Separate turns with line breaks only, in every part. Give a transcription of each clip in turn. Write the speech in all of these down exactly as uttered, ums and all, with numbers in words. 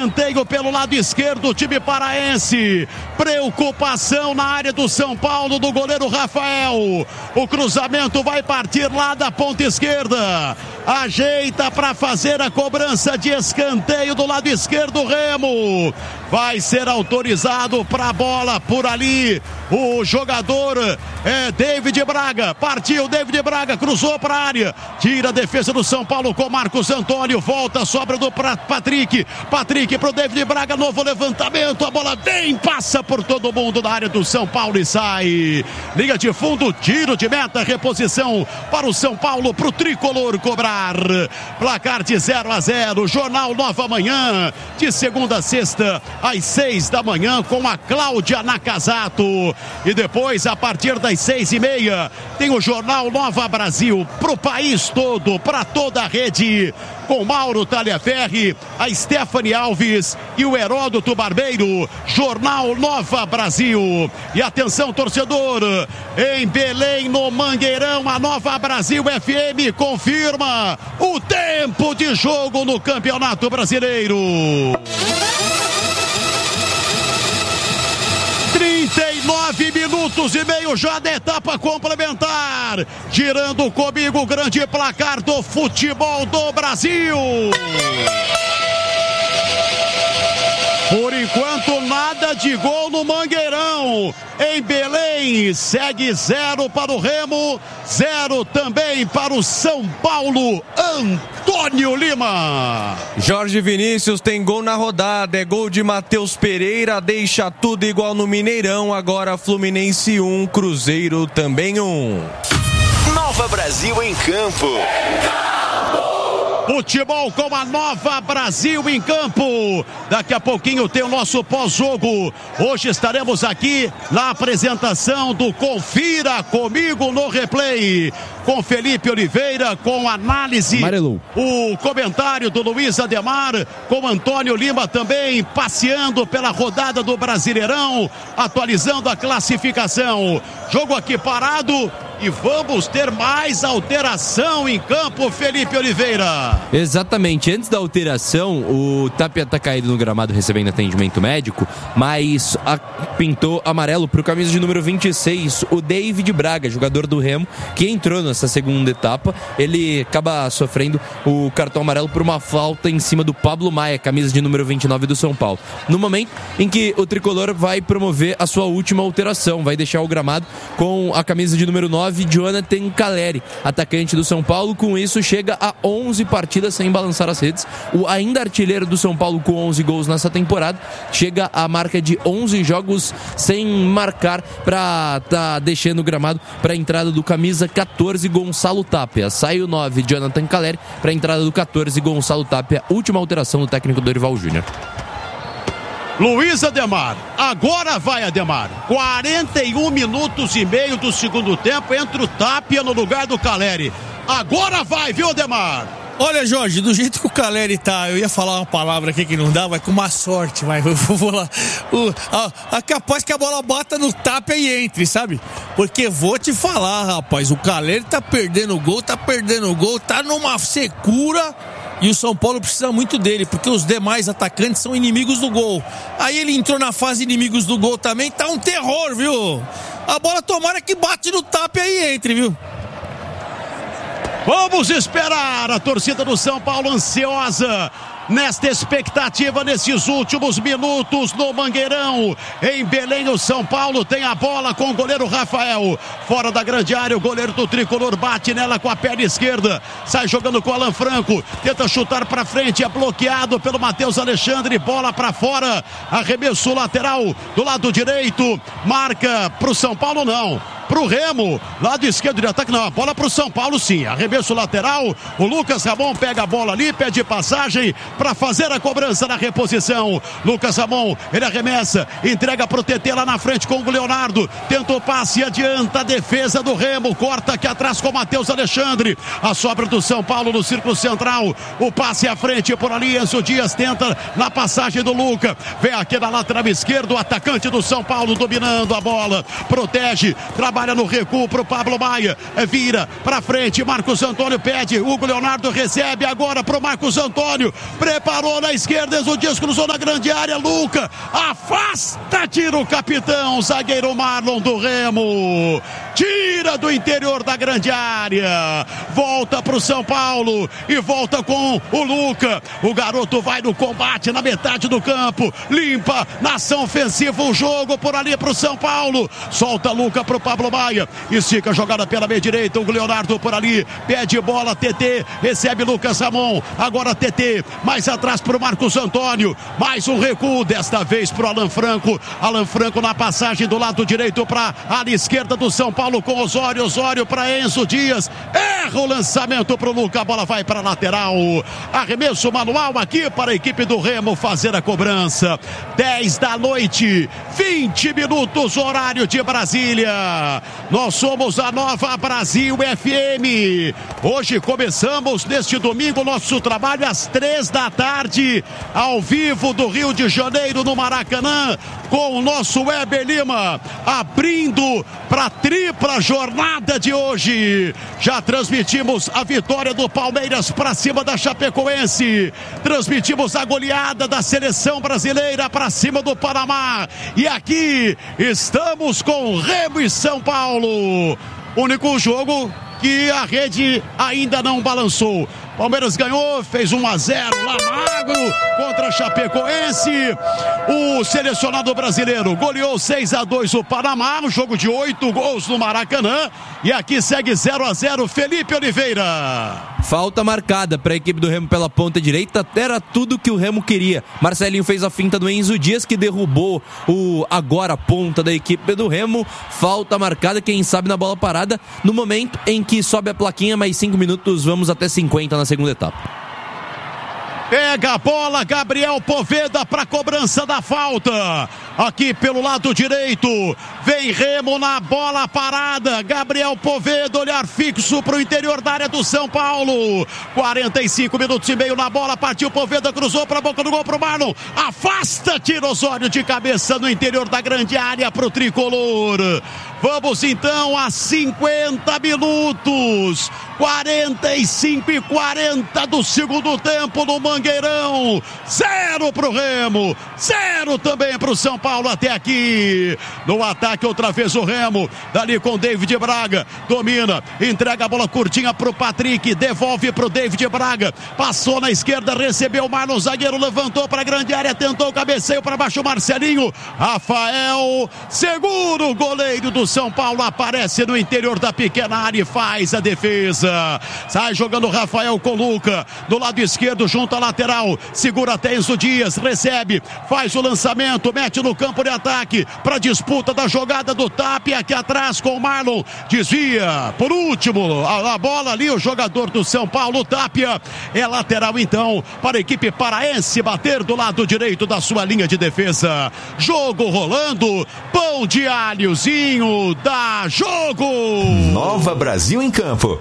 escanteio pelo lado esquerdo, o time paraense. Preocupação na área do São Paulo, do goleiro Rafael. O cruzamento vai partir lá da ponta esquerda. Ajeita para fazer a cobrança de escanteio do lado esquerdo, Remo. Vai ser autorizado para a bola por ali. O jogador é David Braga. Partiu David Braga, cruzou para a área. Tira a defesa do São Paulo com Marcos Antônio. Volta, sobra do Patrick. Patrick para o David Braga, novo levantamento. A bola vem, passa por todo mundo na área do São Paulo e sai. Linha de fundo, tiro de meta, reposição para o São Paulo, para o tricolor cobrar. Placar de zero a zero. Jornal Nova Manhã, de segunda a sexta, às seis da manhã, com a Cláudia Nakazato. E depois, a partir das seis e meia, tem o Jornal Nova Brasil, pro país todo, para toda a rede, com Mauro Talhaferri, a Stephanie Alves e o Heródoto Barbeiro. Jornal Nova Brasil. E atenção, torcedor, em Belém, no Mangueirão, a Nova Brasil F M confirma o tempo de jogo no Campeonato Brasileiro. trinta e nove minutos e meio já da etapa complementar. Girando comigo o grande placar do futebol do Brasil. Por enquanto, nada de gol no Mangueirão. Em Belém, segue zero para o Remo, zero também para o São Paulo. Antônio Lima.
Jorge Vinícius tem gol na rodada, é gol de Matheus Pereira, deixa tudo igual no Mineirão. Agora Fluminense um, Cruzeiro também um.
Nova Brasil em campo.
Futebol com a Nova Brasil em campo. Daqui a pouquinho tem o nosso pós-jogo. Hoje estaremos aqui na apresentação do Confira Comigo no Replay, com Felipe Oliveira, com análise,
Amarelo.
O comentário do Luiz Ademar, com Antônio Lima também passeando pela rodada do Brasileirão, atualizando a classificação. Jogo aqui parado e vamos ter mais alteração em campo, Felipe Oliveira.
Exatamente, antes da alteração, o Tapia tá caído no gramado recebendo atendimento médico, mas a, pintou amarelo pro camisa de número vinte e seis, o David Braga, jogador do Remo, que entrou nessa segunda etapa. Ele acaba sofrendo o cartão amarelo por uma falta em cima do Pablo Maia, camisa de número vinte e nove do São Paulo. No momento em que o tricolor vai promover a sua última alteração, vai deixar o gramado com a camisa de número nove, Jonathan Caleri, atacante do São Paulo. Com isso chega a onze partidas sem balançar as redes. O ainda artilheiro do São Paulo com onze gols nessa temporada chega à marca de onze jogos sem marcar, para tá deixando o gramado para a entrada do camisa catorze, Gonçalo Tapia. Sai o nove, Jonathan Caleri, para a entrada do catorze, Gonçalo Tapia. Última alteração do técnico Dorival Júnior.
Luiz Ademar, agora vai Ademar. quarenta e um minutos e meio do segundo tempo, entra o Tapia no lugar do Caleri. Agora vai, viu, Ademar?
Olha, Jorge, do jeito que o Caleri tá, eu ia falar uma palavra aqui que não dá, vai com uma sorte, vai, eu vou lá. O, a, a capaz que a bola bata no Tapia e entre, sabe? Porque vou te falar, rapaz, o Caleri tá perdendo o gol, tá perdendo o gol, tá numa secura. E o São Paulo precisa muito dele, porque os demais atacantes são inimigos do gol. Aí ele entrou na fase inimigos do gol também, tá um terror, viu? A bola tomara que bate no Tapia e entre, viu?
Vamos esperar, a torcida do São Paulo ansiosa nesta expectativa, nesses últimos minutos no Mangueirão. Em Belém, o São Paulo tem a bola com o goleiro Rafael, fora da grande área. O goleiro do tricolor bate nela com a perna esquerda, sai jogando com o Alan Franco, tenta chutar para frente, é bloqueado pelo Matheus Alexandre, bola para fora, arremesso lateral do lado direito, marca pro São Paulo, não, pro Remo, lado esquerdo de ataque, não, a bola pro São Paulo sim, arremesso lateral. O Lucas Ramon pega a bola ali, pede passagem para fazer a cobrança na reposição. Lucas Ramon, ele arremessa, entrega pro T T lá na frente com o Leonardo, tenta o passe, adianta a defesa do Remo, corta aqui atrás com o Matheus Alexandre, a sobra do São Paulo no círculo central, o passe à frente por ali, Enzo Dias tenta na passagem do Luca, vem aqui na lateral esquerda o atacante do São Paulo dominando a bola, protege, trabalha trabalha no recuo pro Pablo Maia, vira pra frente, Marcos Antônio pede, Hugo Leonardo recebe agora pro Marcos Antônio, preparou na esquerda, Enzo Dias cruzou na grande área, Luca, afasta, tira o capitão, zagueiro Marlon do Remo, tira do interior da grande área, volta pro São Paulo e volta com o Luca, o garoto vai no combate na metade do campo, limpa na ação ofensiva o jogo por ali pro São Paulo, solta Luca pro Pablo Maia, estica a jogada pela meia direita, o Leonardo por ali, pede bola, T T, recebe Lucas Ramon, agora T T, mais atrás pro Marcos Antônio, mais um recuo, desta vez pro Alan Franco, Alan Franco na passagem do lado direito pra ala esquerda do São Paulo com Osório, Osório pra Enzo Dias, erra o lançamento pro Luca, a bola vai pra lateral, arremesso manual aqui para a equipe do Remo fazer a cobrança, dez da noite, vinte minutos, horário de Brasília, nós somos a Nova Brasil F M, hoje começamos neste domingo nosso trabalho às três da tarde, ao vivo do Rio de Janeiro no Maracanã, com o nosso Weber Lima, abrindo para a tripla jornada de hoje, já transmitimos a vitória do Palmeiras para cima da Chapecoense, transmitimos a goleada da seleção brasileira para cima do Panamá, e aqui estamos com Remo e São Paulo, único jogo que a rede ainda não balançou. Palmeiras ganhou, fez um a zero lá magro contra a Chapecoense. O selecionado brasileiro goleou seis a dois o Panamá, no jogo de oito gols no Maracanã. E aqui segue zero a zero, Felipe Oliveira.
Falta marcada para a equipe do Remo pela ponta direita, era tudo que o Remo queria. Marcelinho fez a finta do Enzo Dias, que derrubou o agora ponta da equipe do Remo. Falta marcada, quem sabe na bola parada, no momento em que sobe a plaquinha, mais cinco minutos, vamos até cinquenta na segunda etapa.
Pega a bola, Gabriel Poveda para cobrança da falta. Aqui pelo lado direito, vem Remo na bola parada. Gabriel Poveda, olhar fixo para o interior da área do São Paulo. quarenta e cinco minutos e meio na bola, partiu Poveda, cruzou para a boca do gol para o Marlon. Afasta, tira Osório de cabeça no interior da grande área para o tricolor. Vamos então a cinquenta minutos, quarenta e cinco e quarenta do segundo tempo no Mangueirão. Zero pro Remo, zero também pro São Paulo até aqui. No ataque outra vez o Remo, dali com David Braga, domina, entrega a bola curtinha pro Patrick, devolve pro David Braga, passou na esquerda, recebeu o Marlon, zagueiro levantou pra grande área, tentou o cabeceio para baixo o Marcelinho, Rafael, segura o goleiro do São Paulo, aparece no interior da pequena área e faz a defesa. Sai jogando Rafael com Luca, do lado esquerdo junto à lateral, segura até Enzo Dias, recebe, faz o lançamento, mete no campo de ataque, para disputa da jogada do Tapia, aqui atrás com o Marlon, desvia, por último, a, a bola ali, o jogador do São Paulo, Tapia, é lateral então, para a equipe paraense bater do lado direito da sua linha de defesa. Jogo rolando, pão de alhozinho, dá jogo!
Nova Brasil em campo.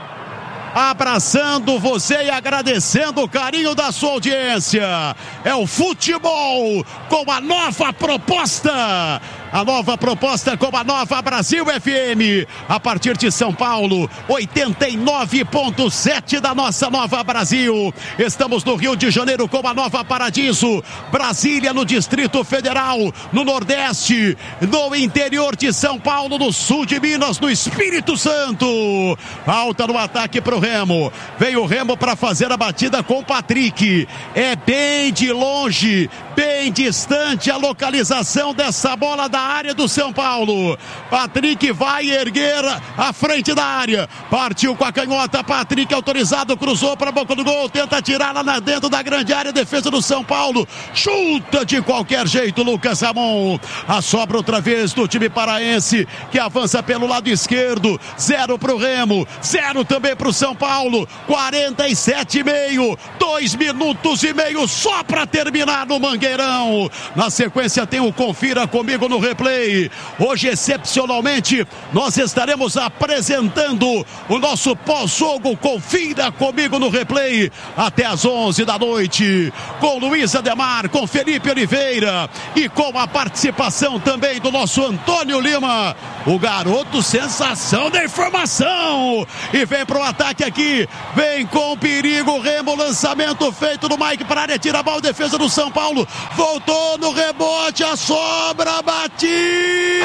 Abraçando você e agradecendo o carinho da sua audiência. É o futebol com a nova proposta. A nova proposta com a Nova Brasil F M. A partir de São Paulo, oitenta e nove ponto sete da nossa Nova Brasil. Estamos no Rio de Janeiro com a Nova Paradiso. Brasília no Distrito Federal. No Nordeste, no interior de São Paulo, no sul de Minas, no Espírito Santo. Falta no ataque pro Remo. Vem o Remo para fazer a batida com o Patrick. É bem de longe, bem distante a localização dessa bola da área do São Paulo. Patrick vai erguer a frente da área. Partiu com a canhota. Patrick autorizado, cruzou para a boca do gol. Tenta tirar lá na dentro da grande área. Defesa do São Paulo. Chuta de qualquer jeito Lucas Ramon. A sobra outra vez do time paraense, que avança pelo lado esquerdo. Zero para o Remo. Zero também para o São Paulo. quarenta e sete e meio. Dois minutos e meio só para terminar no Mangueirão. Mineirão. Na sequência tem o Confira Comigo no Replay. Hoje, excepcionalmente, nós estaremos apresentando o nosso pós-jogo Confira Comigo no Replay até às onze da noite, com Luiz Ademar, com Felipe Oliveira e com a participação também do nosso Antônio Lima, o garoto sensação da informação. E vem pro ataque aqui, vem com perigo, Remo, lançamento feito do Mike para a área, tira a bola, defesa do São Paulo, voltou no rebote, a sobra, batida!